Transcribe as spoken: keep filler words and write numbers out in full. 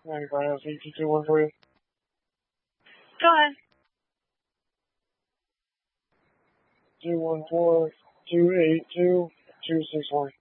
ninety-five has eight two two one for you. Go ahead. two one four two eight two two six one.